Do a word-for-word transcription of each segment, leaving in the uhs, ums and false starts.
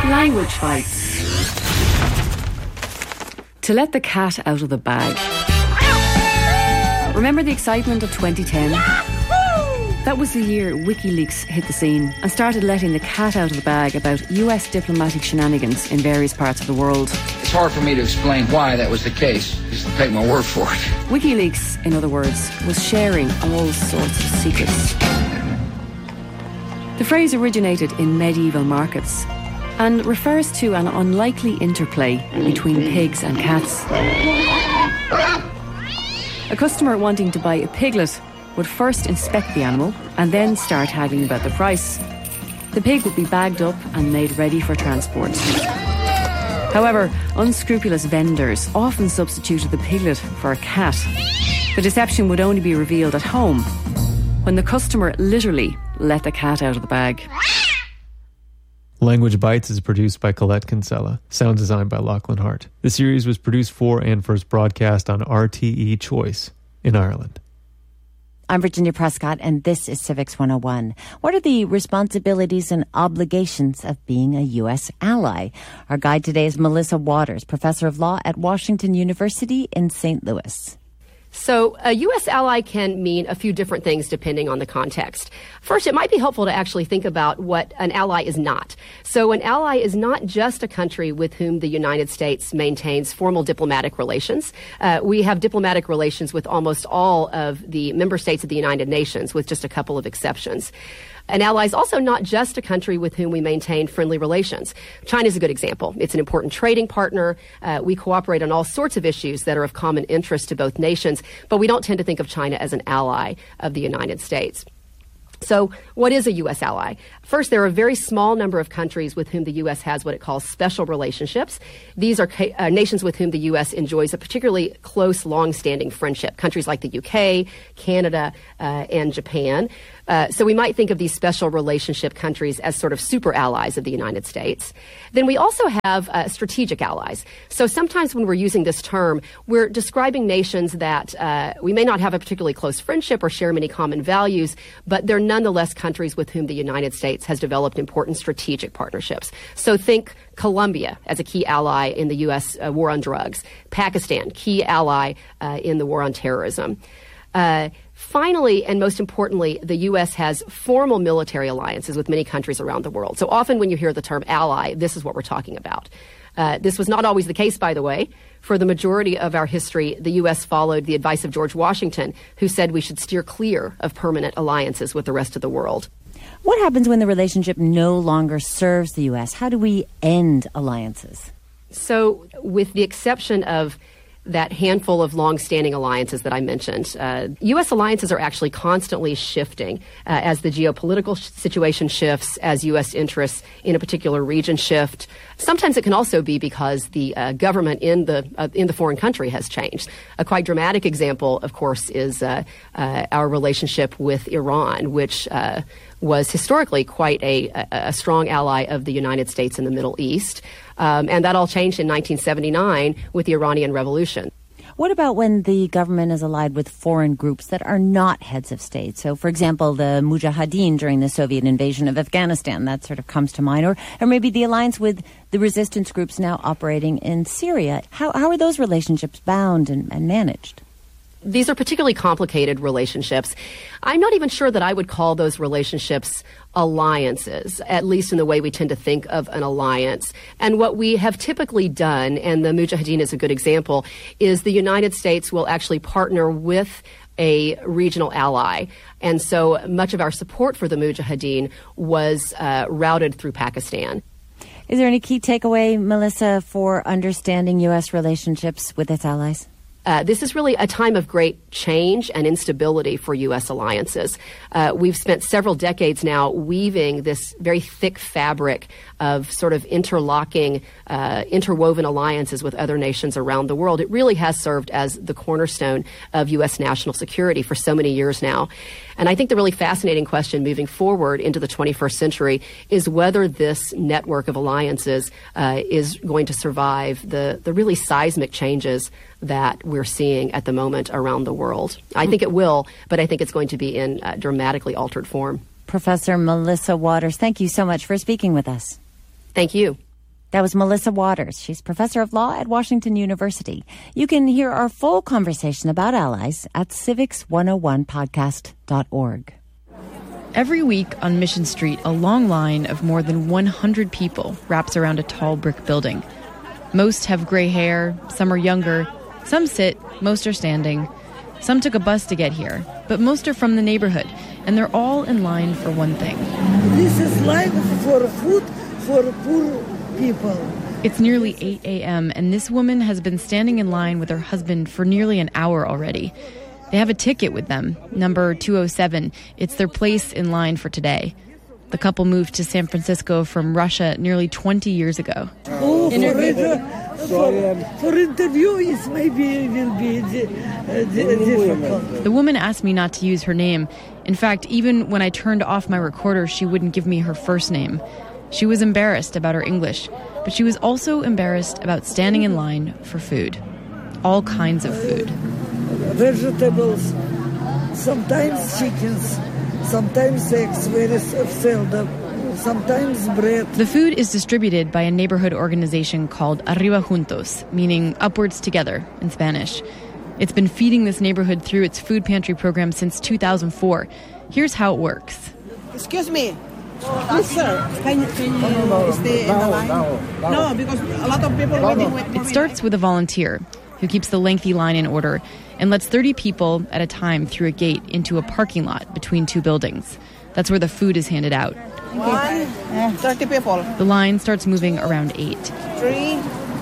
Language Bites. To let the cat out of the bag. Remember the excitement of twenty ten? That was the year WikiLeaks hit the scene and started letting the cat out of the bag about U S diplomatic shenanigans in various parts of the world. It's hard for me to explain why that was the case. Just take my word for it. WikiLeaks, in other words, was sharing all sorts of secrets. The phrase originated in medieval markets and refers to an unlikely interplay between pigs and cats. A customer wanting to buy a piglet would first inspect the animal and then start haggling about the price. The pig would be bagged up and made ready for transport. However, unscrupulous vendors often substituted the piglet for a cat. The deception would only be revealed at home, when the customer literally let the cat out of the bag. Language Bites is produced by Colette Kinsella. Sound designed by Lachlan Hart. The series was produced for and first broadcast on R T E Choice in Ireland. I'm Virginia Prescott, and this is Civics one oh one. What are the responsibilities and obligations of being a U S ally? Our guide today is Melissa Waters, professor of law at Washington University in Saint Louis. So a U S ally can mean a few different things depending on the context. First, it might be helpful to actually think about what an ally is not. So an ally is not just a country with whom the United States maintains formal diplomatic relations. Uh, we have diplomatic relations with almost all of the member states of the United Nations, with just a couple of exceptions. An ally is also not just a country with whom we maintain friendly relations. China is a good example. It's an important trading partner. Uh, we cooperate on all sorts of issues that are of common interest to both nations, but we don't tend to think of China as an ally of the United States. So what is a U S ally? First, there are a very small number of countries with whom the U S has what it calls special relationships. These are ca- uh, nations with whom the U S enjoys a particularly close, long-standing friendship. Countries like the U K, Canada, uh, and Japan. Uh, so we might think of these special relationship countries as sort of super allies of the United States. Then we also have uh, strategic allies. So sometimes when we're using this term, we're describing nations that uh, we may not have a particularly close friendship or share many common values, but they're nonetheless countries with whom the United States has developed important strategic partnerships. So think Colombia as a key ally in the U S uh, war on drugs. Pakistan, key ally uh, in the war on terrorism. Uh, Finally, and most importantly, the U S has formal military alliances with many countries around the world. So often when you hear the term ally, this is what we're talking about. Uh, this was not always the case, by the way. For the majority of our history, the U S followed the advice of George Washington, who said we should steer clear of permanent alliances with the rest of the world. What happens when the relationship no longer serves the U S? How do we end alliances? So with the exception of that handful of long-standing alliances that I mentioned. Uh, U S alliances are actually constantly shifting uh, as the geopolitical sh- situation shifts, as U S interests in a particular region shift. Sometimes it can also be because the uh, government in the uh, in the foreign country has changed. A quite dramatic example, of course, is uh, uh, our relationship with Iran, which uh, was historically quite a, a, a strong ally of the United States in the Middle East. Um, and that all changed in nineteen seventy-nine with the Iranian Revolution. What about when the government is allied with foreign groups that are not heads of state? So, for example, the Mujahideen during the Soviet invasion of Afghanistan, that sort of comes to mind. Or, or maybe the alliance with the resistance groups now operating in Syria. How, how are those relationships bound and, and managed? These are particularly complicated relationships. I'm not even sure that I would call those relationships alliances, at least in the way we tend to think of an alliance. And what we have typically done, and the Mujahideen is a good example, is the United States will actually partner with a regional ally. And so much of our support for the Mujahideen was uh, routed through Pakistan. Is there any key takeaway, Melissa, for understanding U S relationships with its allies? Uh, this is really a time of great change and instability for U S alliances. Uh, we've spent several decades now weaving this very thick fabric of sort of interlocking, uh, interwoven alliances with other nations around the world. It really has served as the cornerstone of U S national security for so many years now. And I think the really fascinating question moving forward into the twenty-first century is whether this network of alliances uh, is going to survive the, the really seismic changes that we're seeing at the moment around the world. I think it will, but I think it's going to be in uh, dramatically altered form. Professor Melissa Waters, thank you so much for speaking with us. Thank you. That was Melissa Waters. She's professor of law at Washington University. You can hear our full conversation about allies at civics one oh one podcast dot org. Every week on Mission Street, a long line of more than one hundred people wraps around a tall brick building. Most have gray hair, some are younger, some sit, most are standing. Some took a bus to get here, but most are from the neighborhood, and they're all in line for one thing. This is line for food for poor people. It's nearly eight a.m., and this woman has been standing in line with her husband for nearly an hour already. They have a ticket with them, number two oh seven. It's their place in line for today. The couple moved to San Francisco from Russia nearly twenty years ago. Oh, for, for, for interviews, maybe it will be uh, difficult. The woman asked me not to use her name. In fact, even when I turned off my recorder, she wouldn't give me her first name. She was embarrassed about her English, but she was also embarrassed about standing in line for food. All kinds of food. Vegetables, sometimes chickens, sometimes eggs, very seldom, sometimes bread. The food is distributed by a neighborhood organization called Arriba Juntos, meaning upwards together in Spanish. It's been feeding this neighborhood through its food pantry program since two thousand four. Here's how it works. Excuse me. Yes, sir. Can you, can you stay in the line? No, because a lot of people waiting. Wait it starts with a volunteer who keeps the lengthy line in order and lets thirty people at a time through a gate into a parking lot between two buildings. That's where the food is handed out. One, thirty people. The line starts moving around eight. Three,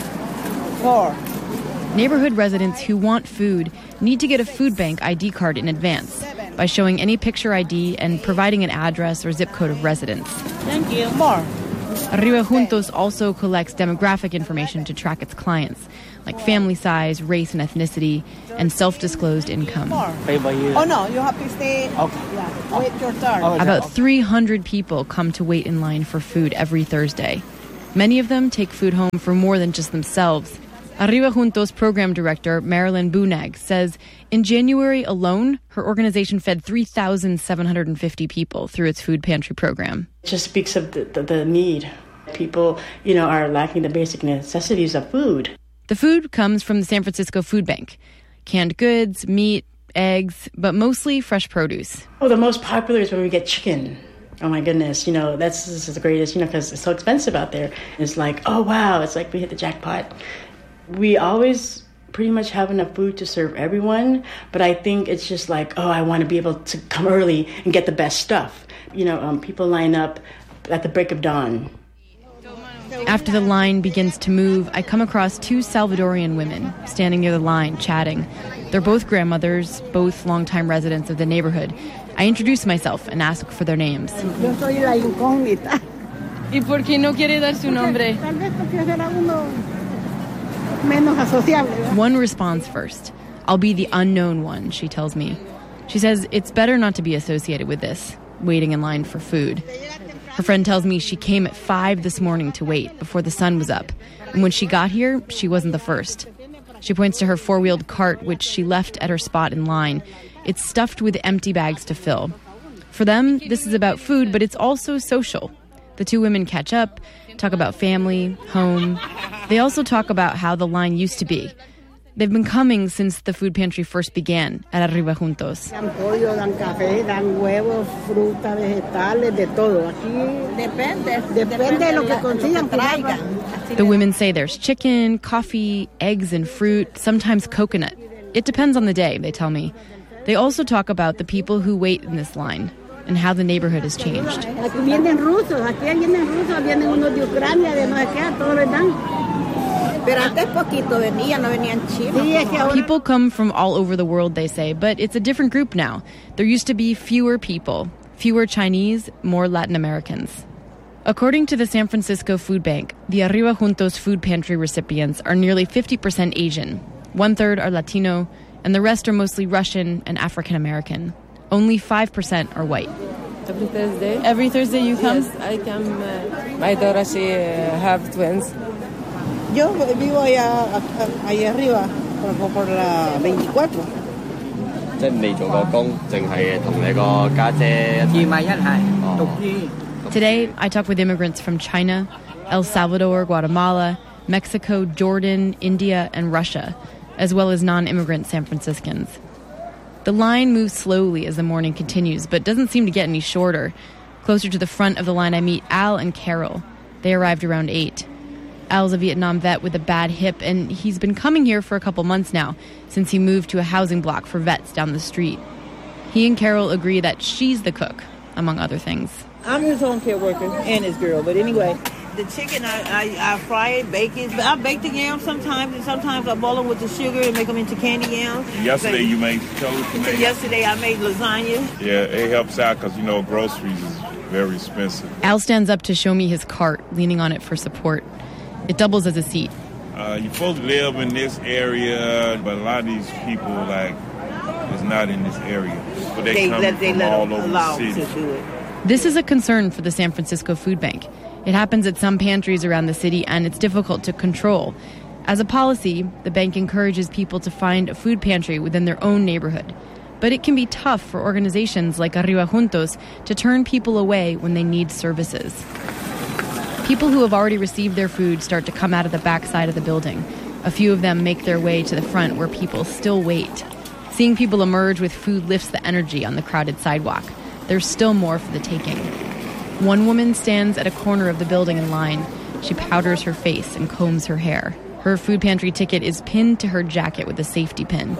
four. Neighborhood residents who want food need to get a food bank I D card in advance by showing any picture I D and providing an address or zip code of residence. Thank you. More. Arriba Juntos also collects demographic information to track its clients, like family size, race and ethnicity, and self-disclosed income. More. Oh, no, you have to stay. Okay. Yeah. Wait your turn. About three hundred people come to wait in line for food every Thursday. Many of them take food home for more than just themselves. Arriba Juntos program director Marilyn Bunag says in January alone, her organization fed three thousand seven hundred fifty people through its food pantry program. It just speaks of the, the, the need. People, you know, are lacking the basic necessities of food. The food comes from the San Francisco Food Bank. Canned goods, meat, eggs, but mostly fresh produce. Oh, the most popular is when we get chicken. Oh my goodness, you know, that's this is the greatest, you know, because it's so expensive out there. It's like, oh wow, it's like we hit the jackpot. We always pretty much have enough food to serve everyone, but I think it's just like, oh, I want to be able to come early and get the best stuff. You know, um, people line up at the break of dawn. After the line begins to move, I come across two Salvadorian women standing near the line, chatting. They're both grandmothers, both longtime residents of the neighborhood. I introduce myself and ask for their names. Yo soy la incógnita. ¿Y por qué no quiere dar su nombre? Tal vez porque será uno menos asociable. One responds first. I'll be the unknown one, she tells me. She says it's better not to be associated with this, waiting in line for food. Her friend tells me she came at five this morning to wait before the sun was up. And when she got here, she wasn't the first. She points to her four-wheeled cart, which she left at her spot in line. It's stuffed with empty bags to fill. For them, this is about food, but it's also social. The two women catch up, talk about family, home. They also talk about how the line used to be. They've been coming since the food pantry first began at Arriba Juntos. Dan pollo, dan café, dan huevos, fruta, vegetales, de todo. Aquí depende, depende de lo que consigan, traigan. The women say there's chicken, coffee, eggs and fruit, sometimes coconut. It depends on the day, they tell me. They also talk about the people who wait in this line and how the neyborhood has changed. Aquí vienen rusos, aquí vienen rusos, vienen unos de Ucrania, de no sé qué, todos les dan. Pero antes poquito venían, no venían chinos. People come from all over the world, they say, but it's a different group now. There used to be fewer people, fewer Chinese, more Latin Americans. According to the San Francisco Food Bank, the Arriba Juntos food pantry recipients are nearly fifty percent Asian. One-third are Latino, and the rest are mostly Russian and African American. Only five percent are white. Every Thursday. Every Thursday you come? Yes, I come. Uh, my daughter, she uh, have twins. Yo vivo allá, allá arriba, por, por la veinticuatro. Today, I talk with immigrants from China, El Salvador, Guatemala, Mexico, Jordan, India, and Russia, as well as non-immigrant San Franciscans. The line moves slowly as the morning continues, but doesn't seem to get any shorter. Closer to the front of the line, I meet Al and Carol. They arrived around eight. Al's a Vietnam vet with a bad hip, and he's been coming here for a couple months now, since he moved to a housing block for vets down the street. He and Carol agree that she's the cook, among other things. I'm his home care worker and his girl, but anyway, the chicken, I, I, I fry it, bake it. I bake the yams sometimes, and sometimes I boil them with the sugar and make them into candy yams. Yesterday you made toast. You made Yesterday I made lasagna. Yeah, it helps out because, you know, groceries is very expensive. Al stands up to show me his cart, leaning on it for support. It doubles as a seat. Uh, you're supposed to live in this area, but a lot of these people, like, is not in this area. But they, they come let, they from let all over the city. To do it. This is a concern for the San Francisco Food Bank. It happens at some pantries around the city, and it's difficult to control. As a policy, the bank encourages people to find a food pantry within their own neighborhood. But it can be tough for organizations like Arriba Juntos to turn people away when they need services. People who have already received their food start to come out of the backside of the building. A few of them make their way to the front where people still wait. Seeing people emerge with food lifts the energy on the crowded sidewalk. There's still more for the taking. One woman stands at a corner of the building in line. She powders her face and combs her hair. Her food pantry ticket is pinned to her jacket with a safety pin.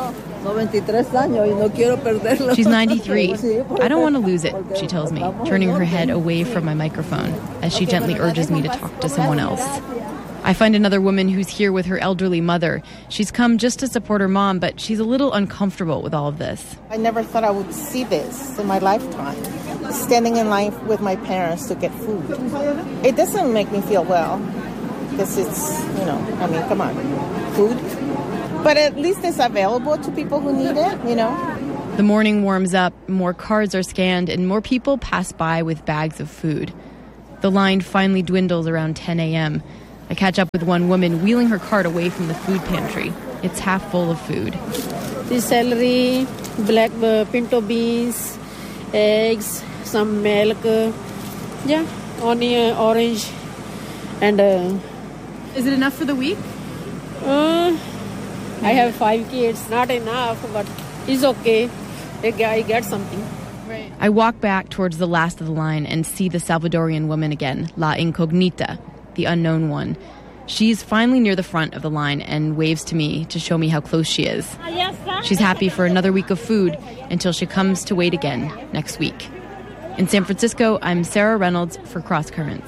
She's ninety-three. I don't want to lose it, she tells me, turning her head away from my microphone as she gently urges me to talk to someone else. I find another woman who's here with her elderly mother. She's come just to support her mom, but she's a little uncomfortable with all of this. I never thought I would see this in my lifetime. Standing in line with my parents to get food. It doesn't make me feel well. Because it's, you know, I mean, come on, food. But at least it's available to people who need it, you know. The morning warms up, more cards are scanned, and more people pass by with bags of food. The line finally dwindles around ten a.m. I catch up with one woman wheeling her cart away from the food pantry. It's half full of food. The celery, black uh, pinto beans, eggs, some milk, uh, yeah, onion, orange, and... Uh, Is it enough for the week? Uh, I have five kids. Not enough, but it's okay. I get something. Right. I walk back towards the last of the line and see the Salvadorian woman again, La Incognita, the unknown one. She's finally near the front of the line and waves to me to show me how close she is. She's happy for another week of food until she comes to wait again next week. In San Francisco, I'm Sarah Reynolds for Cross Currents.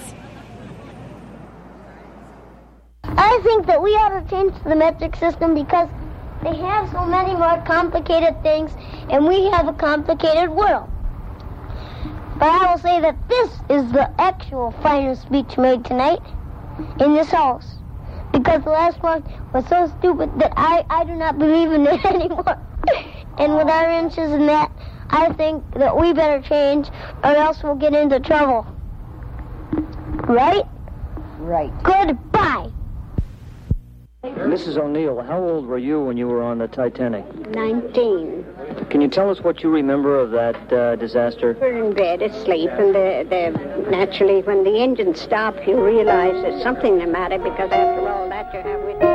I think that we ought to change the metric system because they have so many more complicated things and we have a complicated world. But I will say that this is the actual final speech made tonight in this house. Because the last one was so stupid that I, I do not believe in it anymore. And with our inches and that, I think that we better change or else we'll get into trouble. Right? Right. Goodbye. Missus O'Neill, how old were you when you were on the Titanic? Nineteen. Can you tell us what you remember of that uh, disaster? We were in bed asleep, and the, the, naturally, when the engine stopped, you realize there's something the matter, because after all that you have with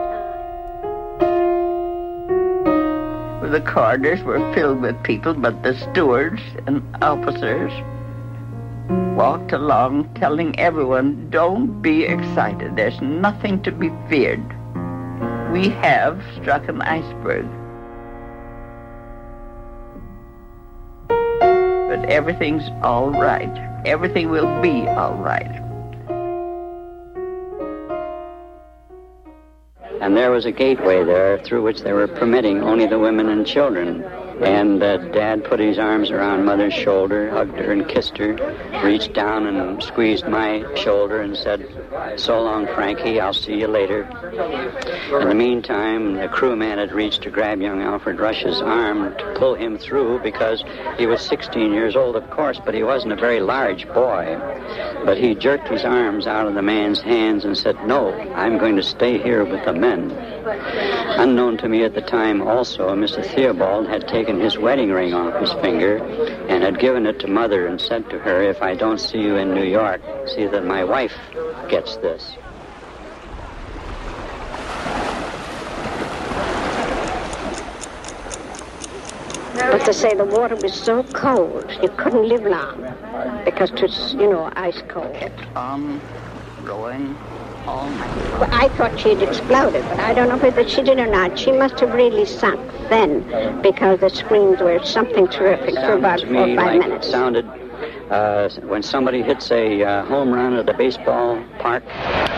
you. The corridors were filled with people, but the stewards and officers walked along telling everyone, don't be excited. There's nothing to be feared. We have struck an iceberg. But everything's all right. Everything will be all right. And there was a gateway there through which they were permitting only the women and children. And uh, Dad put his arms around Mother's shoulder, hugged her and kissed her, reached down and squeezed my shoulder and said, so long, Frankie, I'll see you later. In the meantime, the crewman had reached to grab young Alfred Rush's arm to pull him through because he was sixteen years old, of course, but he wasn't a very large boy. But he jerked his arms out of the man's hands and said, no, I'm going to stay here with the men. Unknown to me at the time also, Mister Theobald had taken taken his wedding ring off his finger and had given it to Mother and said to her, if I don't see you in New York, see that my wife gets this. But to say the water was so cold, you couldn't live long because it was, you know, ice cold. Um, going all night. Well, I thought she had exploded, but I don't know whether she did or not. She must have really sunk then because the screams were something terrific for about to four me or five like minutes. It sounded uh, when somebody hits a uh, home run at a baseball park.